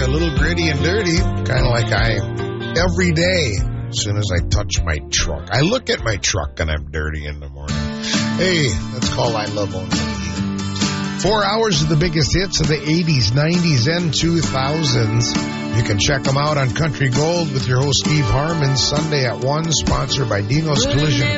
little gritty and dirty, kind of like I every day. As soon as I touch my truck, I look at my truck and I'm dirty in the morning. Hey, that's called I Love Only. 4 hours of the biggest hits of the 80s, 90s, and 2000s. You can check them out on Country Gold with your host Steve Harmon, Sunday at 1, sponsored by Dino's Collision.